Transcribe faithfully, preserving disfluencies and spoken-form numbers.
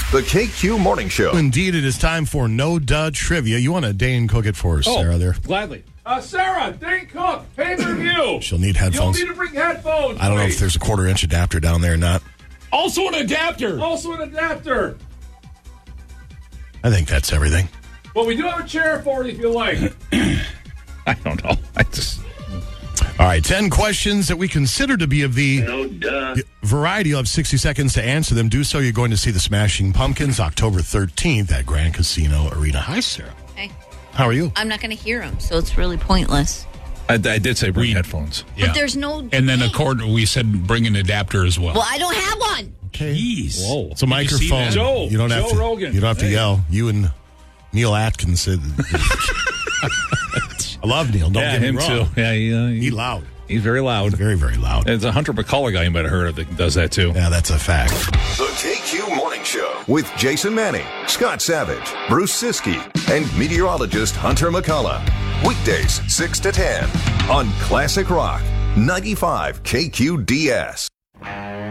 The K Q Morning Show. Indeed, it is time for No Duh Trivia. You want to Dane Cook it for us, Oh, Sarah, there? Gladly. Uh, Sarah, Dane Cook, pay-per-view. She'll need headphones. You'll need to bring headphones. I don't know please. if there's a quarter-inch adapter down there or not. Also an adapter. Also an adapter. I think that's everything. Well, we do have a chair for you if you like. I don't know. I just... All right, ten questions that we consider to be of the No duh. variety. You'll have sixty seconds to answer them. Do so. You're going to see the Smashing Pumpkins October thirteenth at Grand Casino Arena. Hi, Sarah. Hey, How are you? I'm not going to hear them, so it's really pointless. I, I did say bring headphones. But there's no... And then, accord, we said bring an adapter as well. Well, I don't have one. Jeez. Whoa. It's a Did you see microphone. that? Joe. You don't have Joe to. Rogan. You don't have to Hey. yell. You and Neil Atkins said. I love Neil. Don't Yeah, get me him wrong. too. Yeah, he, uh, He he, loud. he's very loud. Very, very loud. It's a Hunter McCullough guy you might have heard of that does that too. Yeah, that's a fact. The K Q Morning Show with Jason Manning, Scott Savage, Bruce Siskey, and meteorologist Hunter McCullough. Weekdays, six to ten on Classic Rock, ninety-five K Q D S.